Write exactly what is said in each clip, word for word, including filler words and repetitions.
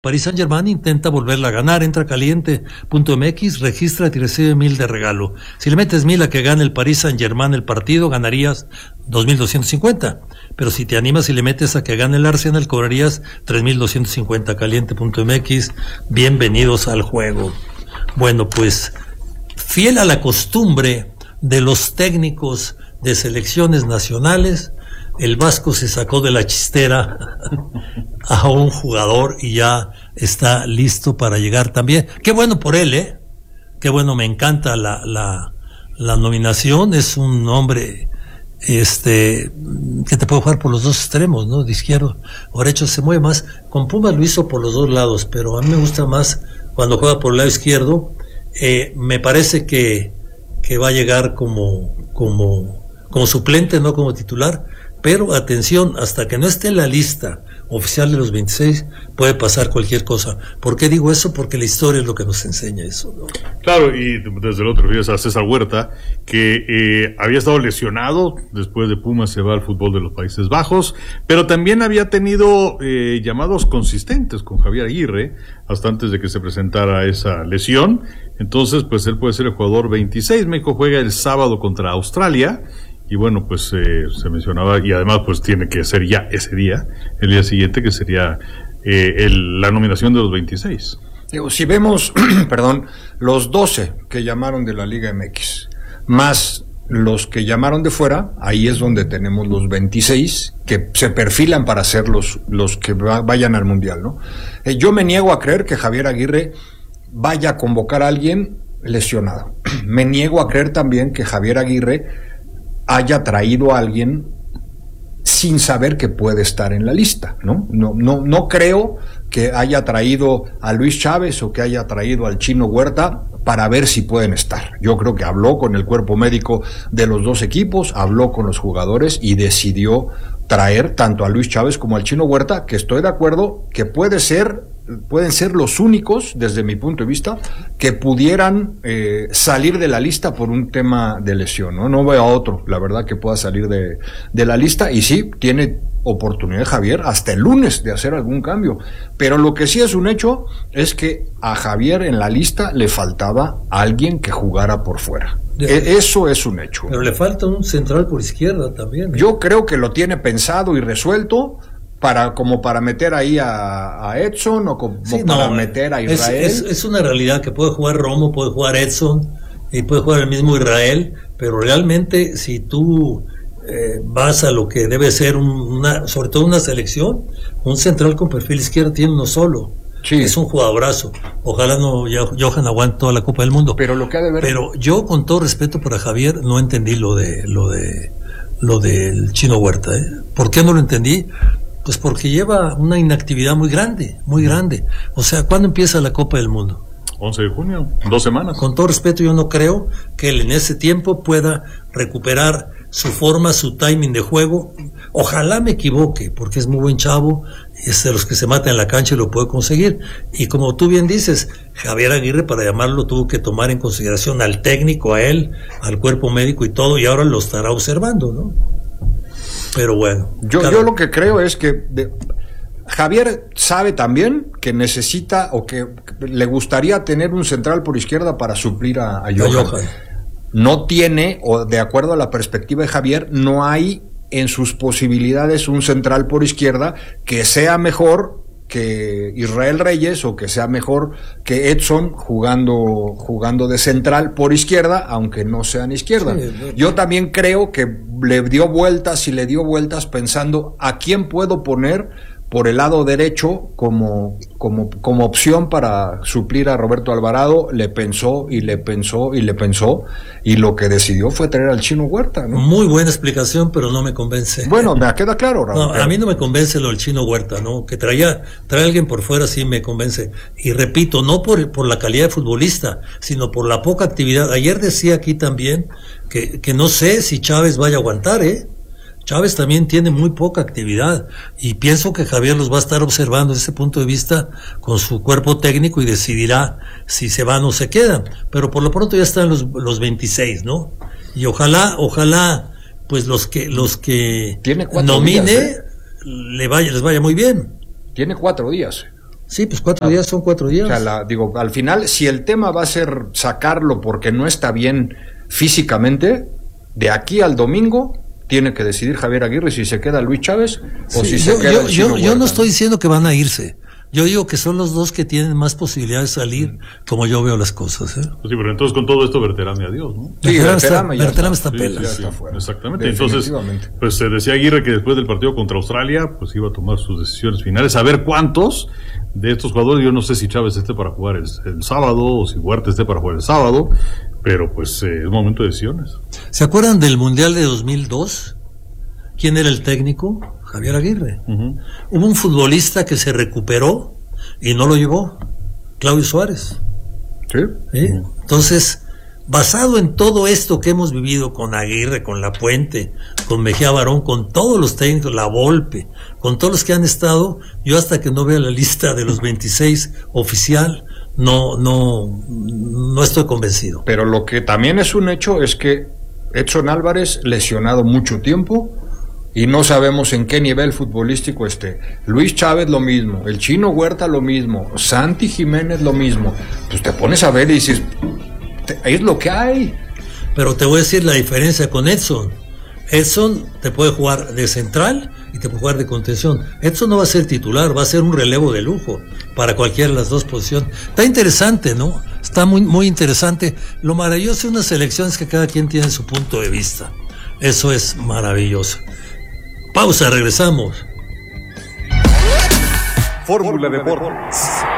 Paris Saint-Germain intenta volverla a ganar, entra caliente punto m x, registra y recibe mil de regalo. Si le metes mil a que gane el Paris Saint-Germain el partido, ganarías dos mil doscientos cincuenta. Pero si te animas y le metes a que gane el Arsenal, cobrarías tres mil doscientos cincuenta. caliente punto m x, bienvenidos al juego. Bueno, pues, fiel a la costumbre de los técnicos de selecciones nacionales, el Vasco se sacó de la chistera a un jugador y ya está listo para llegar también. Qué bueno por él, ¿eh? Qué bueno, me encanta la, la, la nominación. Es un hombre este que te puede jugar por los dos extremos, ¿no? De izquierdo o derecho, se mueve más. Con Pumas lo hizo por los dos lados, pero a mí me gusta más cuando juega por el lado izquierdo. Eh, me parece que, que va a llegar como, como, como suplente, no como titular. Pero atención, hasta que no esté en la lista oficial de los veintiséis, puede pasar cualquier cosa. ¿Por qué digo eso? Porque la historia es lo que nos enseña eso, ¿no? Claro, y desde el otro refieres a César Huerta, que eh, había estado lesionado, después de Pumas se va al fútbol de los Países Bajos, pero también había tenido eh, llamados consistentes con Javier Aguirre, hasta antes de que se presentara esa lesión. Entonces, pues él puede ser el jugador veintiséis. México juega el sábado contra Australia. Y bueno, pues eh, se mencionaba, y además pues tiene que ser ya ese día, el día siguiente, que sería eh, el, la nominación de los veintiséis. Digo, si vemos, perdón, los doce que llamaron de la Liga M X, más los que llamaron de fuera, ahí es donde tenemos los veintiséis que se perfilan para ser los, los que va, vayan al Mundial, ¿no? Eh, yo me niego a creer que Javier Aguirre vaya a convocar a alguien lesionado. Me niego a creer también que Javier Aguirre haya traído a alguien sin saber que puede estar en la lista, ¿no? No, no, no creo que haya traído a Luis Chávez o que haya traído al Chino Huerta para ver si pueden estar. Yo creo que habló con el cuerpo médico de los dos equipos, habló con los jugadores y decidió traer tanto a Luis Chávez como al Chino Huerta, que estoy de acuerdo que puede ser, pueden ser los únicos, desde mi punto de vista, que pudieran eh, salir de la lista por un tema de lesión, ¿no? No veo a otro, la verdad, que pueda salir de, de la lista, y sí, tiene oportunidad Javier hasta el lunes de hacer algún cambio, pero lo que sí es un hecho es que a Javier en la lista le faltaba alguien que jugara por fuera. E- eso es un hecho. Pero le falta un central por izquierda también, ¿eh? Yo creo que lo tiene pensado y resuelto para como para meter ahí a, a Edson o como sí, para no, meter a Israel. Es, es, es una realidad que puede jugar Romo, puede jugar Edson y puede jugar el mismo Israel, pero realmente si tú eh, vas a lo que debe ser una, sobre todo una selección, un central con perfil izquierdo tiene uno solo. Sí. Es un jugadorazo. Ojalá no Johan aguante toda la Copa del Mundo. Pero lo que ha de ver. Pero yo, con todo respeto para Javier, no entendí lo de lo de lo del Chino Huerta, ¿eh? ¿Por qué no lo entendí? Pues porque lleva una inactividad muy grande, muy grande. O sea, ¿cuándo empieza la Copa del Mundo? once de junio, dos semanas. Con todo respeto, yo no creo que él en ese tiempo pueda recuperar su forma, su timing de juego. Ojalá me equivoque, porque es muy buen chavo, es de los que se mata en la cancha y lo puede conseguir. Y como tú bien dices, Javier Aguirre, para llamarlo, tuvo que tomar en consideración al técnico, a él, al cuerpo médico y todo, y ahora lo estará observando, ¿no? Pero bueno. Yo, cada... yo lo que creo es que de, Javier sabe también que necesita o que le gustaría tener un central por izquierda para suplir a, a Johan. A Johan. No tiene, o de acuerdo a la perspectiva de Javier, no hay en sus posibilidades un central por izquierda que sea mejor que Israel Reyes o que sea mejor que Edson jugando jugando de central por izquierda, aunque no sean izquierda. Sí, yo también creo que le dio vueltas y le dio vueltas pensando a quién puedo poner por el lado derecho como como como opción para suplir a Roberto Alvarado. Le pensó y le pensó y le pensó y lo que decidió fue traer al Chino Huerta, ¿no? Muy buena explicación, pero no me convence. Bueno, me queda claro, Raúl. No, a mí no me convence lo del Chino Huerta, ¿no? Que traía trae a alguien por fuera sí me convence. Y repito, no por por la calidad de futbolista, sino por la poca actividad. Ayer decía aquí también que que no sé si Chávez vaya a aguantar, ¿eh? Chávez también tiene muy poca actividad y pienso que Javier los va a estar observando desde ese punto de vista con su cuerpo técnico y decidirá si se van o se quedan, pero por lo pronto ya están los, los veintiséis, ¿no? Y ojalá, ojalá pues los que los que tiene cuatro nomine días, ¿eh? le vaya, les vaya muy bien. Tiene cuatro días. Sí, pues cuatro días son cuatro días. O sea, la, digo, al final, si el tema va a ser sacarlo porque no está bien físicamente, de aquí al domingo tiene que decidir Javier Aguirre si se queda Luis Chávez o sí, si yo, se queda yo, el Chino yo, Huerta. yo no estoy diciendo que van a irse. Yo digo que son los dos que tienen más posibilidades de salir, como yo veo las cosas. ¿eh? Pues sí, pero entonces con todo esto Berterame adiós, ¿no? Sí, Berterame está, Berterame ya Berterame está. está Sí, pelas. sí, sí, está fuera. exactamente. Entonces, pues se decía Aguirre que después del partido contra Australia, pues iba a tomar sus decisiones finales, a ver cuántos de estos jugadores, yo no sé si Chávez esté para jugar el, el sábado o si Huerta esté para jugar el sábado, pero pues eh, es momento de decisiones. ¿Se acuerdan del Mundial de dos mil dos? ¿Quién era el técnico? Javier Aguirre. Uh-huh. Hubo un futbolista que se recuperó y no lo llevó, Claudio Suárez. Sí. ¿Sí? Entonces, basado en todo esto que hemos vivido con Aguirre, con La Puente, con Mejía Barón, con todos los técnicos, La Volpe, con todos los que han estado, yo hasta que no vea la lista de los veintiséis oficial, no, no, no estoy convencido. Pero lo que también es un hecho es que Edson Álvarez, lesionado mucho tiempo, y no sabemos en qué nivel futbolístico esté. Luis Chávez lo mismo, el Chino Huerta lo mismo, Santi Jiménez lo mismo. Pues te pones a ver y dices, es lo que hay. Pero te voy a decir la diferencia con Edson. Edson te puede jugar de central y te puede jugar de contención. Edson no va a ser titular, va a ser un relevo de lujo para cualquiera de las dos posiciones. Está interesante, ¿no? Está muy, muy interesante. Lo maravilloso de una selección es que cada quien tiene su punto de vista. Eso es maravilloso. Pausa, regresamos. Fórmula Deportes.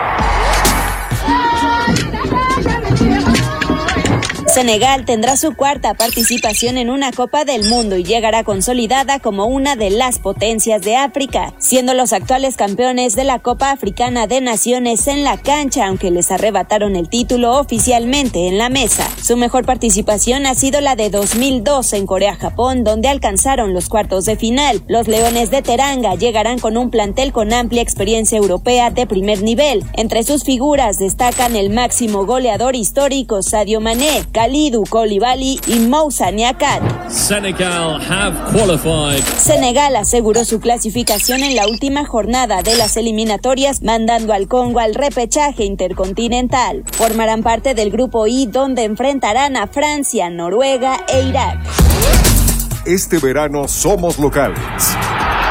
Senegal tendrá su cuarta participación en una Copa del Mundo y llegará consolidada como una de las potencias de África, siendo los actuales campeones de la Copa Africana de Naciones en la cancha, aunque les arrebataron el título oficialmente en la mesa. Su mejor participación ha sido la de dos mil dos en Corea-Japón, donde alcanzaron los cuartos de final. Los Leones de Teranga llegarán con un plantel con amplia experiencia europea de primer nivel. Entre sus figuras destacan el máximo goleador histórico Sadio Mané, Kalidou Koulibaly y Moussa Niakhaté. Senegal have qualified. Senegal aseguró su clasificación en la última jornada de las eliminatorias, mandando al Congo al repechaje intercontinental. Formarán parte del grupo I, donde enfrentarán a Francia, Noruega e Irak. Este verano somos locales.